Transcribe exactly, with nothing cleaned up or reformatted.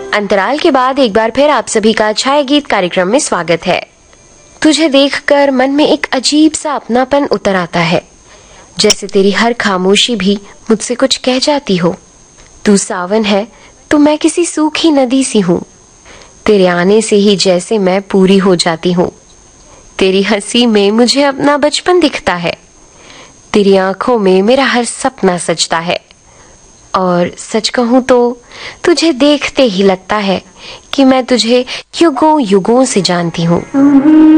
अंतराल के बाद एक बार फिर आप सभी का छाया गीत कार्यक्रम में स्वागत है। तुझे देखकर मन में एक अजीब सा अपनापन उतर आता है, जैसे तेरी हर खामोशी भी मुझसे कुछ कह जाती हो। तू सावन है तो मैं किसी सूखी नदी सी हूँ, तेरे आने से ही जैसे मैं पूरी हो जाती हूँ। तेरी हंसी में मुझे अपना बचपन दिखता है, तेरी आंखों में मेरा हर सपना सजता है। और सच कहूँ तो तुझे देखते ही लगता है कि मैं तुझे युगों युगों से जानती हूँ।